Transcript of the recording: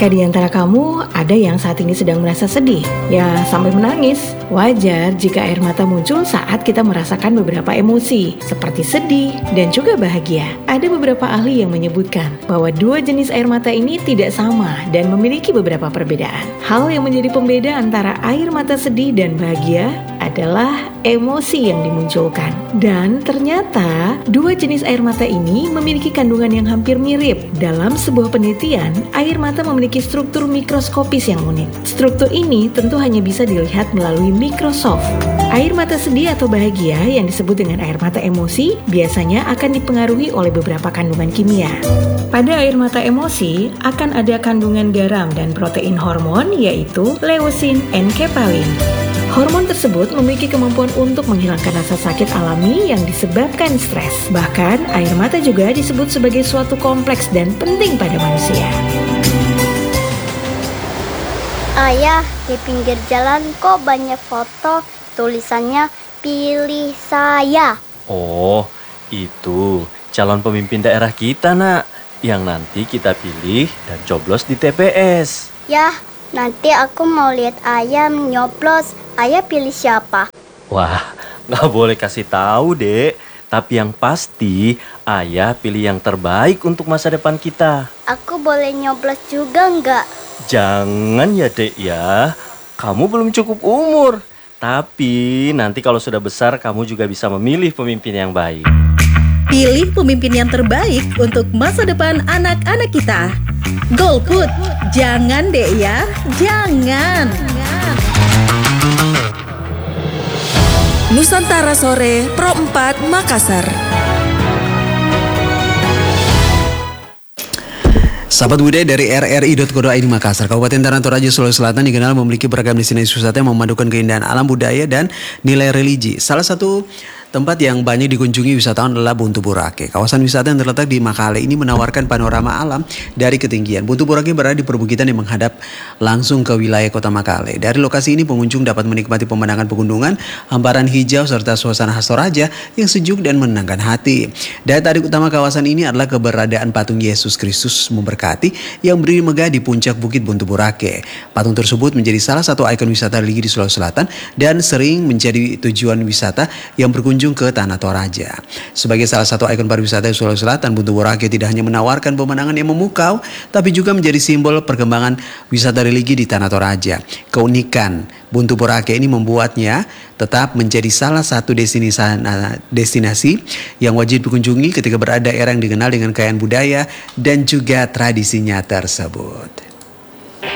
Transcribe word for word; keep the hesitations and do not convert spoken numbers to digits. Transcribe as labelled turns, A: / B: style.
A: Apakah di antara kamu ada yang saat ini sedang merasa sedih? Ya, sampai menangis. Wajar jika air mata muncul saat kita merasakan beberapa emosi, seperti sedih dan juga bahagia. Ada beberapa ahli yang menyebutkan bahwa dua jenis air mata ini tidak sama dan memiliki beberapa perbedaan. Hal yang menjadi pembeda antara air mata sedih dan bahagia adalah emosi yang dimunculkan. Dan ternyata dua jenis air mata ini memiliki kandungan yang hampir mirip. Dalam sebuah penelitian, air mata memiliki struktur mikroskopis yang unik. Struktur ini tentu hanya bisa dilihat melalui mikroskop. Air mata sedih atau bahagia yang disebut dengan air mata emosi biasanya akan dipengaruhi oleh beberapa kandungan kimia. Pada air mata emosi akan ada kandungan garam dan protein hormon yaitu leusin dan enkephalin. Hormon tersebut memiliki kemampuan untuk menghilangkan rasa sakit alami yang disebabkan stres. Bahkan, air mata juga disebut sebagai suatu kompleks dan penting pada manusia.
B: Ayah, di pinggir jalan kok banyak foto tulisannya pilih saya.
C: Oh, itu calon pemimpin daerah kita, Nak, yang nanti kita pilih dan coblos di T P S.
B: Yah, nanti aku mau lihat ayah nyoblos. Ayah pilih siapa?
C: Wah, nggak boleh kasih tahu, Dek. Tapi yang pasti, ayah pilih yang terbaik untuk masa depan kita.
B: Aku boleh nyoblos juga nggak?
C: Jangan ya, Dek ya. Kamu belum cukup umur. Tapi nanti kalau sudah besar, kamu juga bisa memilih pemimpin yang baik.
D: Pilih pemimpin yang terbaik untuk masa depan anak-anak kita. Golput, jangan deh ya, jangan.
E: Nusantara Sore Pro empat Makassar.
F: Sahabat budaya dari r r i dot co dot i d Makassar, Kabupaten Tanah Toraja, Sulawesi Selatan dikenal memiliki beragam destinasi wisata yang memadukan keindahan alam budaya dan nilai religi. Salah satu tempat yang banyak dikunjungi wisatawan adalah Buntu Borake. Kawasan wisata yang terletak di Makale ini menawarkan panorama alam dari ketinggian. Buntu Borake berada di perbukitan yang menghadap langsung ke wilayah kota Makale. Dari lokasi ini pengunjung dapat menikmati pemandangan pegunungan, hamparan hijau, serta suasana khas Toraja yang sejuk dan menenangkan hati. Daya tarik utama kawasan ini adalah keberadaan patung Yesus Kristus memberkati yang berdiri megah di puncak bukit Buntu Borake. Patung tersebut menjadi salah satu ikon wisata religi di Sulawesi Selatan dan sering menjadi tujuan wisata yang berkunjung ke Tanah Toraja. Sebagai salah satu ikon pariwisata di Sulawesi Selatan, Buntu Borake tidak hanya menawarkan pemandangan yang memukau, tapi juga menjadi simbol perkembangan wisata religi di Tanah Toraja. Keunikan Buntu Borake ini membuatnya tetap menjadi salah satu destinasi, destinasi yang wajib dikunjungi ketika berada daerah yang dikenal dengan kekayaan budaya dan juga tradisinya tersebut.